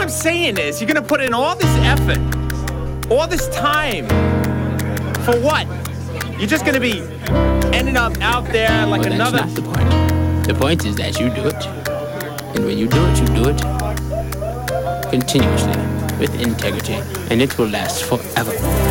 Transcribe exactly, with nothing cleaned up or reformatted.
I'm saying is, you're gonna put in all this effort, all this time, for what? You're just gonna be ending up out there like well, another... That's not the point. The point is that you do it. And when you do it, you do it continuously, with integrity, and it will last forever.